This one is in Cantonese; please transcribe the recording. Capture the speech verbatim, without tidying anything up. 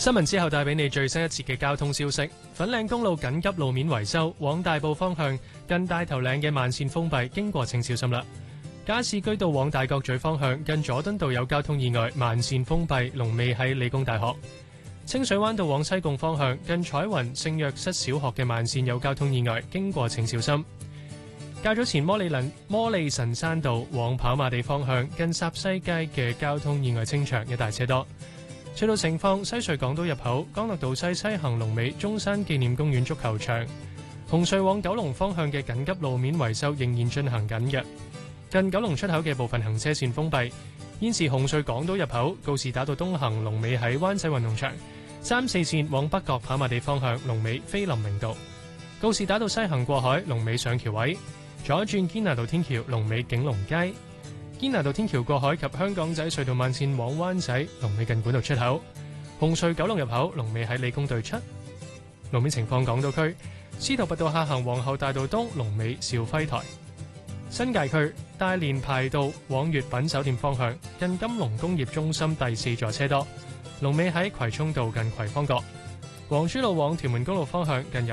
新聞之後帶俾你最新一節嘅交通消息。粉嶺公路緊急路面維修，往大埔方向近大頭嶺嘅慢線封閉，經過請小心啦。加士居道往大角咀方向近佐敦道有交通意外，慢線封閉，龍尾喺理工大學。清水灣道往西貢方向近彩雲聖若瑟小學嘅慢線有交通意外，經過請小心。較早前摩利倫摩利神山道往跑馬地方向近霎西街嘅交通意外清場，一大車多。隧道情況：西隧港島入口干諾道西西行龍尾中山紀念公園足球場，紅隧往九龍方向嘅緊急路面維修仍然進行緊嘅。近九龍出口嘅部分行車線封閉。現時紅隧港島入口告士打道東行龍尾喺灣仔運動場，三四線往北角跑馬地方向龍尾菲林明道，告士打道西行過海龍尾上橋位，左轉堅拿道天橋龍尾景隆街。堅拿道天橋過海及香港仔隧道慢線往灣仔龍尾近管道出口，紅隧九龍入口龍尾喺理工對出。路面情況：港島區司徒拔道下行皇后大道東龍尾兆輝台，新界區大連排道往粵品酒店方向近金龍工業中心第四座車多，龍尾喺葵涌道近葵芳閣。黃珠路往屯門公路方向近